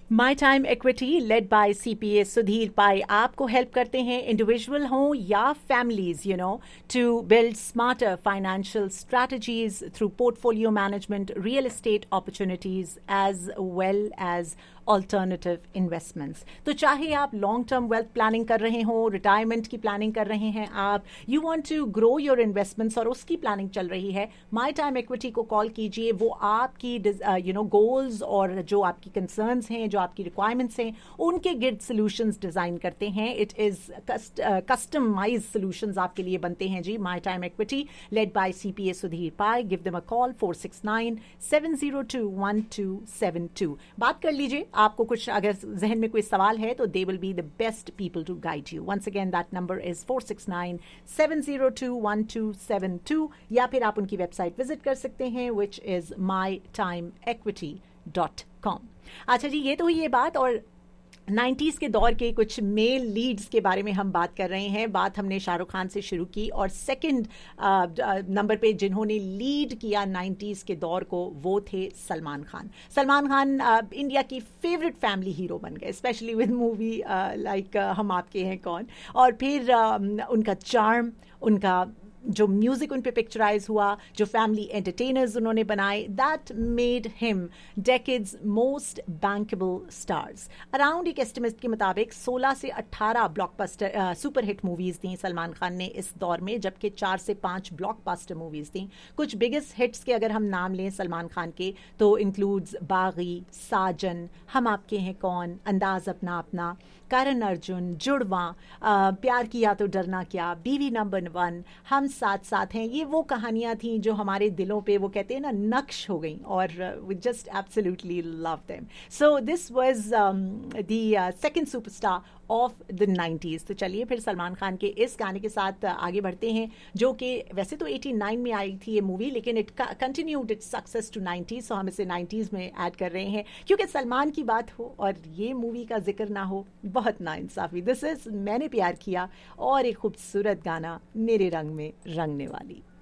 My time equity led by CPA Sudhir पाई आपको help करते हैं, इंडिविजुअल हों या families, to build smarter financial strategies through portfolio management, real estate opportunities as well as alternative investments. तो चाहे आप long term wealth planning कर रहे हो, रिटायरमेंट की प्लानिंग कर रहे हैं, आप you want to grow your investments और उसकी प्लानिंग चल रही है, माई टाइम इक्विटी को कॉल कीजिए। वो आपकी गोल्स और जो आपकी कंसर्न्स हैं, जो आपकी रिक्वायरमेंट्स हैं, उनके गिर्द सॉल्यूशंस डिजाइन करते हैं। इट इज कस्टमाइज सॉल्यूशंस आपके लिए बनते हैं जी। My time equity led by CPA Sudhir pi. Give them a call 469-702-1272। बात कर लीजिए। आपको कुछ अगर जहन में कोई सवाल है तो they will be the best people to guide you. Once again that number is 469-702-1272, या फिर आप उनकी वेबसाइट विजिट कर सकते हैं विच इज mytimeequity.com। अच्छा जी, ये तो हुई ये बात। और 90s के दौर के कुछ मेल लीड्स के बारे में हम बात कर रहे हैं। बात हमने शाहरुख खान से शुरू की और सेकंड नंबर पे जिन्होंने लीड किया 90s के दौर को वो थे सलमान खान। सलमान खान इंडिया की फेवरेट फैमिली हीरो बन गए, स्पेशली विद मूवी लाइक हम आपके हैं कौन। और फिर उनका चार्म, उनका जो म्यूजिक उन पे पिक्चराइज हुआ, जो फैमिली एंटरटेनर्स उन्होंने बनाए, that made him decades most bankable stars. Around एक एस्टिमेट के मुताबिक 16 से 18 ब्लॉकबस्टर सुपर हिट मूवीज थी सलमान खान ने इस दौर में, जबकि 4 से 5 ब्लॉकबस्टर मूवीज थी। कुछ बिगेस्ट हिट्स के अगर हम नाम लें सलमान खान के तो इंक्लूड्स बागी, साजन, हम आपके हैं कौन, अंदाज अपना अपना, करण अर्जुन, जुड़वा, प्यार किया तो डरना क्या, बीवी नंबर 1, हम साथ साथ हैं। ये वो कहानियां थी जो हमारे दिलों पे वो कहते हैं ना नक्श हो गई, और we just absolutely love them. So this was the second superstar of the 90s। तो चलिए फिर सलमान खान के इस गाने के साथ आगे बढ़ते हैं, जो कि वैसे तो 89 में आई थी ये मूवी, लेकिन it continued its success to 90s। सो हम इसे 90s में ऐड कर रहे हैं क्योंकि सलमान की बात हो और ये मूवी का जिक्र ना हो, बहुत नाइंसाफी। दिस इज मैंने प्यार किया और एक खूबसूरत गाना मेरे रंग में रंगने वाली।